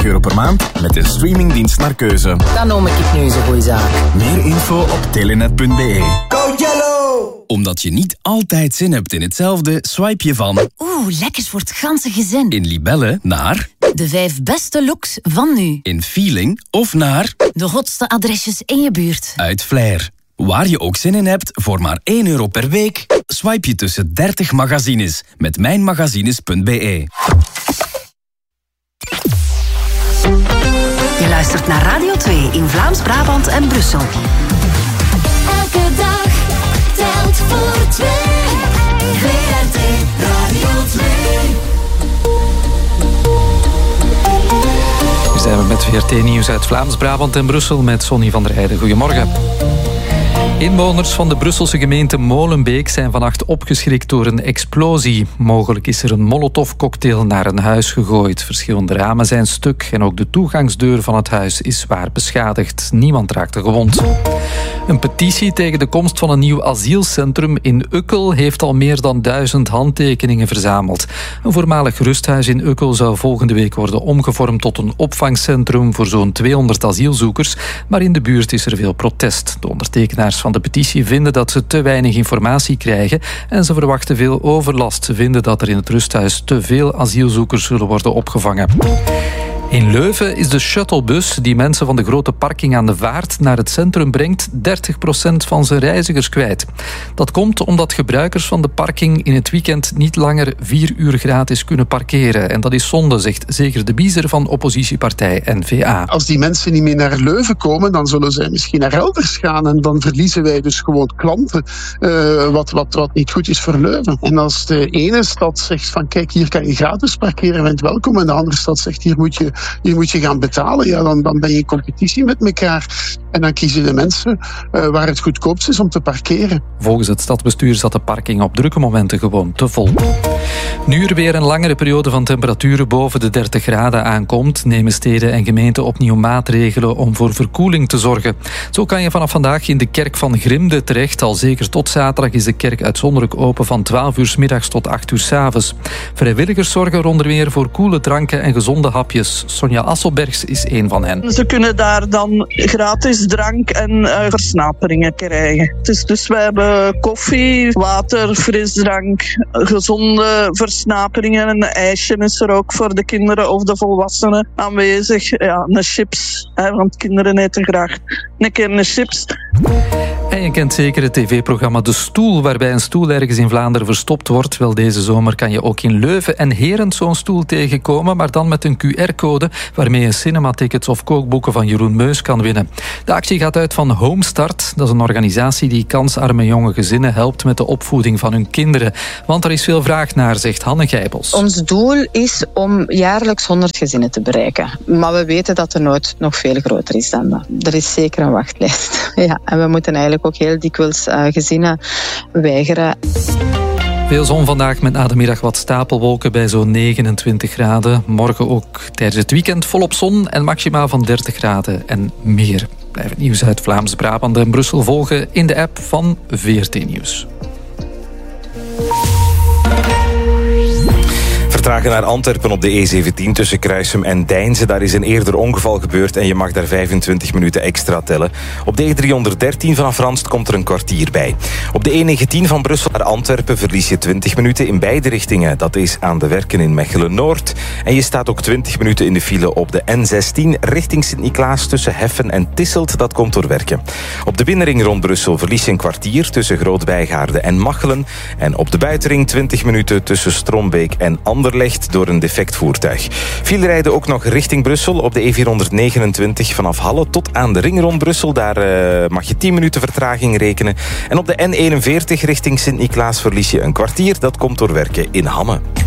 €25 per maand met een streamingdienst naar keuze. Dan noem ik het nu zo'n goeie zaak. Meer info op telenet.be. Go Jello! Omdat je niet altijd zin hebt in hetzelfde, swipe je van... Lekkers voor het ganse gezin. In Libelle naar... De 5 beste looks van nu. In Feeling of naar... De hotste adresjes in je buurt. Uit Flair. Waar je ook zin in hebt, voor maar €1 per week... swipe je tussen 30 magazines met mijnmagazines.be. Je luistert naar Radio 2 in Vlaams-Brabant en Brussel. Elke dag telt voor 2. VRT Radio 2. Nu zijn we met VRT-nieuws uit Vlaams-Brabant en Brussel met Sonny van der Heijden. Goedemorgen. Inwoners van de Brusselse gemeente Molenbeek zijn vannacht opgeschrikt door een explosie. Mogelijk is er een molotovcocktail naar een huis gegooid. Verschillende ramen zijn stuk en ook de toegangsdeur van het huis is zwaar beschadigd. Niemand raakte gewond. Een petitie tegen de komst van een nieuw asielcentrum in Ukkel heeft al meer dan 1000 handtekeningen verzameld. Een voormalig rusthuis in Ukkel zou volgende week worden omgevormd tot een opvangcentrum voor zo'n 200 asielzoekers, maar in de buurt is er veel protest. De ondertekenaars van de petitie vinden dat ze te weinig informatie krijgen en ze verwachten veel overlast. Ze vinden dat er in het rusthuis te veel asielzoekers zullen worden opgevangen. In Leuven is de shuttlebus die mensen van de grote parking aan de Vaart naar het centrum brengt 30% van zijn reizigers kwijt. Dat komt omdat gebruikers van de parking in het weekend niet langer 4 uur gratis kunnen parkeren. En dat is zonde, zegt Zeger de Biezer van oppositiepartij N-VA. Als die mensen niet meer naar Leuven komen, dan zullen zij misschien naar elders gaan. En dan verliezen wij dus gewoon klanten, wat niet goed is voor Leuven. En als de ene stad zegt van kijk, hier kan je gratis parkeren, bent welkom. En de andere stad zegt hier moet je gaan betalen. Ja, dan ben je in competitie met elkaar. En dan kiezen de mensen waar het goedkoopst is om te parkeren. Volgens het stadsbestuur zat de parking op drukke momenten gewoon te vol. Nu er weer een langere periode van temperaturen boven de 30 graden aankomt, nemen steden en gemeenten opnieuw maatregelen om voor verkoeling te zorgen. Zo kan je vanaf vandaag in de kerk van Grimde terecht. Al zeker tot zaterdag is de kerk uitzonderlijk open van 12 uur 's middags tot 8 uur 's avonds. Vrijwilligers zorgen er onder meer voor koele dranken en gezonde hapjes. Sonja Asselbergs is één van hen. Ze kunnen daar dan gratis drank en versnaperingen krijgen. Dus we hebben koffie, water, frisdrank, gezonde versnaperingen. En een ijsje is er ook voor de kinderen of de volwassenen aanwezig. Ja, een chips, want kinderen eten graag een keer een chips. En je kent zeker het tv-programma De Stoel, waarbij een stoel ergens in Vlaanderen verstopt wordt. Wel, deze zomer kan je ook in Leuven en Herent zo'n stoel tegenkomen, maar dan met een QR-code waarmee je cinematickets of kookboeken van Jeroen Meus kan winnen. De actie gaat uit van Homestart. Dat is een organisatie die kansarme jonge gezinnen helpt met de opvoeding van hun kinderen. Want er is veel vraag naar, zegt Hanne Gijbels. Ons doel is om jaarlijks 100 gezinnen te bereiken. Maar we weten dat de nood nog veel groter is dan dat. Er is zeker een wachtlijst. Ja, en we moeten eigenlijk ook heel dikwijls gezinnen weigeren. Veel zon vandaag met na de middag wat stapelwolken bij zo'n 29 graden. Morgen ook tijdens het weekend volop zon en maximaal van 30 graden en meer. Blijf het nieuws uit Vlaams-Brabant en Brussel volgen in de app van VRT Nieuws. Vertragen naar Antwerpen op de E17 tussen Kruisum en Deinze. Daar is een eerder ongeval gebeurd en je mag daar 25 minuten extra tellen. Op de E313 vanaf Ranst komt er een kwartier bij. Op de E19 van Brussel naar Antwerpen verlies je 20 minuten in beide richtingen. Dat is aan de werken in Mechelen-Noord. En je staat ook 20 minuten in de file op de N16 richting Sint-Niklaas tussen Heffen en Tisselt. Dat komt door werken. Op de binnenring rond Brussel verlies je een kwartier tussen Groot-Bijgaarde en Machelen. En op de buitenring 20 minuten tussen Strombeek en Anderlecht door een defect voertuig. File rijden ook nog richting Brussel op de E429 vanaf Halle tot aan de ring rond Brussel. Daar mag je 10 minuten vertraging rekenen. En op de N41 richting Sint-Niklaas verlies je een kwartier. Dat komt door werken in Hamme.